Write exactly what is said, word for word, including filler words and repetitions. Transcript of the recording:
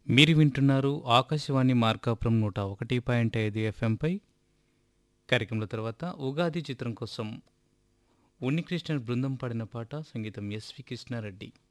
మీరు వింటున్నారు ఆకాశవాణి మార్కాపురం నూట ఒకటి పాయింట్ ఐదు ఎఫ్ఎంపై. కార్యక్రమంలో తర్వాత ఉగాది చిత్రం కోసం ఉన్నికృష్ణ బృందం పాడిన పాట, సంగీతం ఎస్వి కృష్ణారెడ్డి.